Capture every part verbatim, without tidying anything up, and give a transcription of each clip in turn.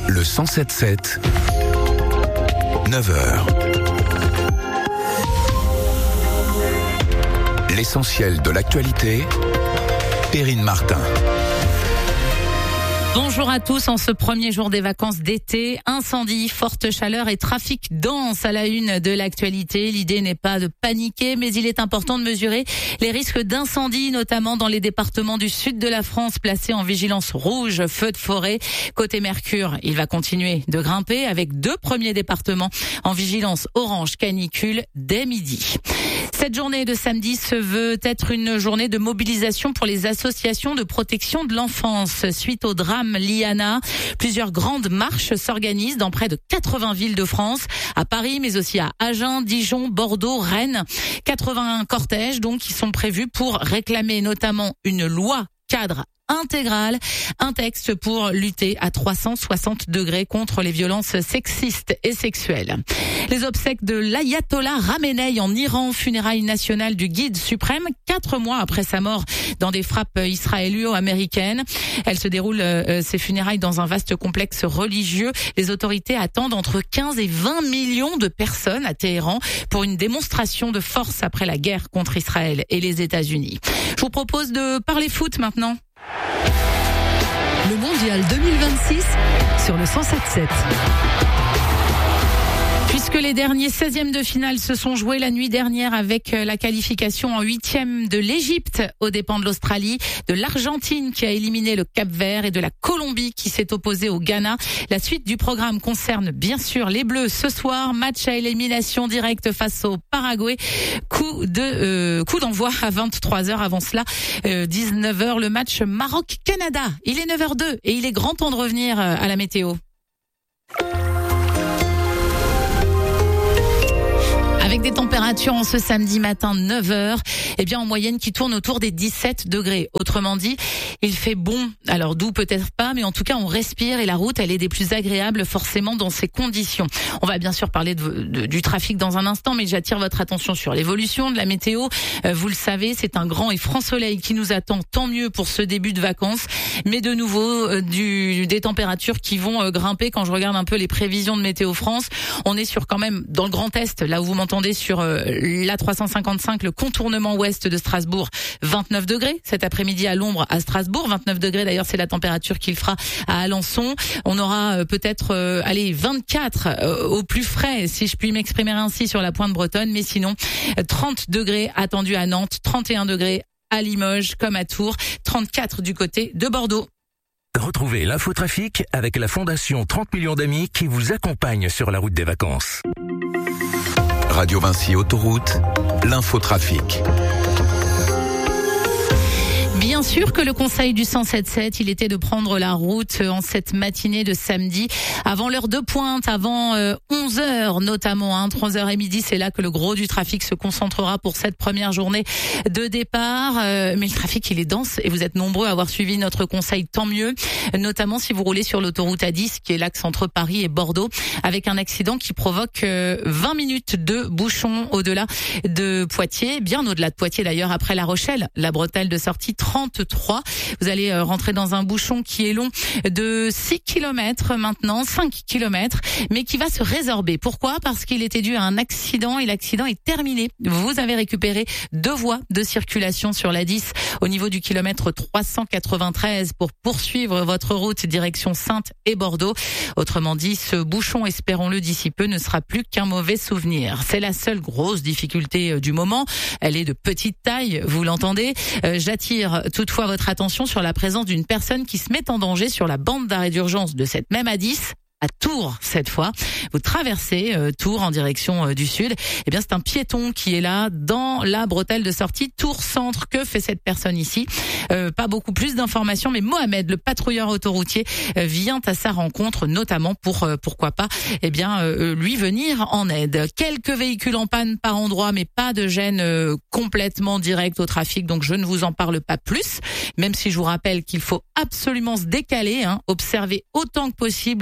Le cent sept sept, neuf heures. L'essentiel de l'actualité, Perrine Martin. Bonjour à tous, en ce premier jour des vacances d'été, incendie, forte chaleur et trafic dense à la une de l'actualité. L'idée n'est pas de paniquer, mais il est important de mesurer les risques d'incendie, notamment dans les départements du sud de la France placés en vigilance rouge, feu de forêt. Côté Mercure, il va continuer de grimper avec deux premiers départements en vigilance orange canicule dès midi. Cette journée de samedi se veut être une journée de mobilisation pour les associations de protection de l'enfance. Suite au drame Liana, plusieurs grandes marches s'organisent dans près de quatre-vingts villes de France, à Paris, mais aussi à Agen, Dijon, Bordeaux, Rennes. quatre-vingts cortèges donc qui sont prévus pour réclamer notamment une loi cadre intégrale, un texte pour lutter à trois cent soixante degrés contre les violences sexistes et sexuelles. Les obsèques de l'ayatollah Khamenei en Iran, funérailles nationales du guide suprême, quatre mois après sa mort dans des frappes israélo-américaines. Elles se déroulent, euh, ces funérailles, dans un vaste complexe religieux. Les autorités attendent entre quinze et vingt millions de personnes à Téhéran pour une démonstration de force après la guerre contre Israël et les États-Unis. Je vous propose de parler foot maintenant. Le mondial deux mille vingt-six sur le cent sept sept. Puisque les derniers seizièmes de finale se sont joués la nuit dernière avec la qualification en huitième de l'Égypte aux dépens de l'Australie, de l'Argentine qui a éliminé le Cap-Vert et de la Colombie qui s'est opposée au Ghana. La suite du programme concerne bien sûr les Bleus ce soir, match à élimination directe face au Paraguay. Coup de euh, coup d'envoi à vingt-trois heures. Avant cela, euh, dix-neuf heures, le match Maroc-Canada. Il est neuf heures deux et il est grand temps de revenir à la météo. Avec des températures en ce samedi matin neuf heures, eh bien en moyenne qui tourne autour des dix-sept degrés. Autrement dit, il fait bon. Alors doux peut-être pas, mais en tout cas on respire et la route elle est des plus agréables forcément dans ces conditions. On va bien sûr parler de, de, du trafic dans un instant, mais j'attire votre attention sur l'évolution de la météo. Euh, vous le savez, c'est un grand et franc soleil qui nous attend, tant mieux pour ce début de vacances. Mais de nouveau, euh, du, des températures qui vont euh, grimper. Quand je regarde un peu les prévisions de Météo France, on est sur quand même dans le Grand Est, là où vous m'entendez sur euh, l'A trois cent cinquante-cinq, le contournement ouest de Strasbourg, vingt-neuf degrés cet après-midi à l'ombre à Strasbourg, vingt-neuf degrés d'ailleurs c'est la température qu'il fera à Alençon. On aura euh, peut-être euh, allez vingt-quatre euh, au plus frais si je puis m'exprimer ainsi sur la pointe bretonne, mais sinon trente degrés attendus à Nantes, trente et un degrés à Limoges comme à Tours, trente-quatre du côté de Bordeaux. Retrouvez l'infotrafic avec la Fondation trente millions d'amis qui vous accompagne sur la route des vacances. Radio Vinci Autoroute, l'infotrafic. Bien sûr que le conseil du cent sept sept, il était de prendre la route en cette matinée de samedi, avant l'heure de pointe, avant euh, onze heures notamment, hein, entre onze heures et midi, c'est là que le gros du trafic se concentrera pour cette première journée de départ. Euh, mais le trafic, il est dense et vous êtes nombreux à avoir suivi notre conseil, tant mieux, notamment si vous roulez sur l'autoroute A dix, qui est l'axe entre Paris et Bordeaux, avec un accident qui provoque euh, vingt minutes de bouchon au-delà de Poitiers, bien au-delà de Poitiers d'ailleurs, après La Rochelle, la bretelle de sortie trente-trois. Vous allez rentrer dans un bouchon qui est long de six kilomètres maintenant, cinq kilomètres, mais qui va se résorber. Pourquoi ? Parce qu'il était dû à un accident et l'accident est terminé. Vous avez récupéré deux voies de circulation sur l'A dix au niveau du kilomètre trois cent quatre-vingt-treize pour poursuivre votre route direction Saintes et Bordeaux. Autrement dit, ce bouchon, espérons-le d'ici peu, ne sera plus qu'un mauvais souvenir. C'est la seule grosse difficulté du moment. Elle est de petite taille, vous l'entendez. Euh, j'attire toutefois votre attention sur la présence d'une personne qui se met en danger sur la bande d'arrêt d'urgence de cette même A dix. À Tours cette fois. Vous traversez euh, Tours en direction euh, du sud. Eh bien, c'est un piéton qui est là dans la bretelle de sortie Tours Centre. Que fait cette personne ici ? euh, Pas beaucoup plus d'informations, mais Mohamed, le patrouilleur autoroutier, euh, vient à sa rencontre, notamment pour euh, pourquoi pas, eh bien, euh, lui venir en aide. Quelques véhicules en panne par endroit, mais pas de gêne euh, complètement directe au trafic. Donc, je ne vous en parle pas plus. Même si je vous rappelle qu'il faut absolument se décaler, hein, observer autant que possible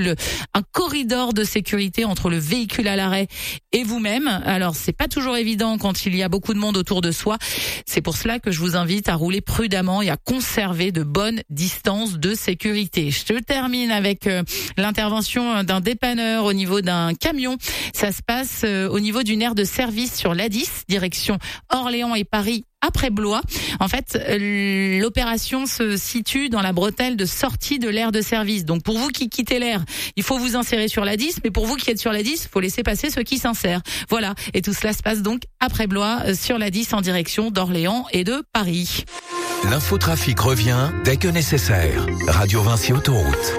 un corridor de sécurité entre le véhicule à l'arrêt et vous-même. Alors, c'est pas toujours évident quand il y a beaucoup de monde autour de soi. C'est pour cela que je vous invite à rouler prudemment et à conserver de bonnes distances de sécurité. Je termine avec euh, l'intervention d'un dépanneur au niveau d'un camion. Ça se passe euh, au niveau d'une aire de service sur l'A dix, direction Orléans et Paris, après Blois. En fait, l'opération se situe dans la bretelle de sortie de l'aire de service. Donc pour vous qui quittez l'aire, il faut vous insérer sur l'A dix, mais pour vous qui êtes sur l'A dix, il faut laisser passer ceux qui s'insèrent. Voilà, et tout cela se passe donc après Blois, sur l'A dix en direction d'Orléans et de Paris. L'infotrafic revient dès que nécessaire. Radio Vinci Autoroute.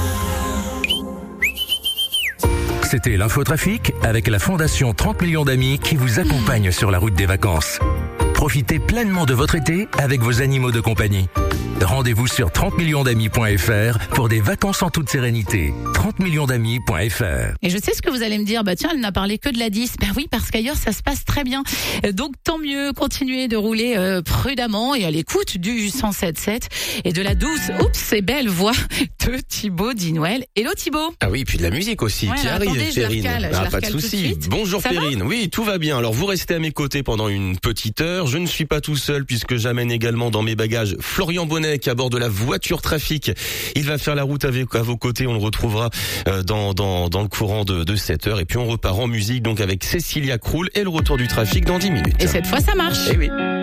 C'était l'infotrafic avec la Fondation trente millions d'amis qui vous accompagne sur la route des vacances. Profitez pleinement de votre été avec vos animaux de compagnie. Rendez-vous sur trente millions d'amis point f r pour des vacances en toute sérénité. trente millions d'amis point f r. Et je sais ce que vous allez me dire, bah tiens, elle n'a parlé que de l'A dix. Ben oui, parce qu'ailleurs, ça se passe très bien. Donc tant mieux, continuez de rouler euh, prudemment et à l'écoute du cent sept sept et de la douce, oups, et belle voix de Thibaut Dinouel. Hello Thibaut. Ah oui, puis de la musique aussi ouais, qui là, arrive, attendez, Perrine. Je la recale, ah, je pas de tout souci. De Bonjour ça Perrine. Oui, tout va bien. Alors vous restez à mes côtés pendant une petite heure. Je ne suis pas tout seul puisque j'amène également dans mes bagages Florian Bonnet qui à bord de la voiture trafic. Il va faire la route avec à vos côtés. On le retrouvera euh, dans dans dans le courant de de cette heure. Et puis on repart en musique donc avec Cécilia Krull et le retour du trafic dans dix minutes. Et cette fois ça marche. Eh oui.